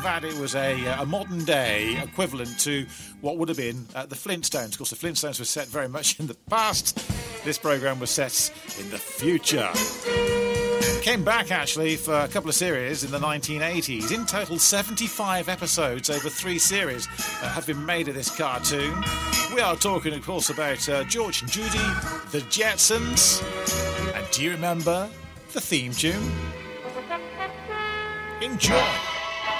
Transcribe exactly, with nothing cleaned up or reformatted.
fact, it was a, a modern-day equivalent to what would have been uh, the Flintstones. Of course, the Flintstones were set very much in the past. This programme was set in the future. Came back, actually, for a couple of series in the nineteen eighties. In total, seventy-five episodes over three series uh, have been made of this cartoon. We are talking, of course, about uh, George and Judy, the Jetsons. And do you remember the theme tune? Enjoy!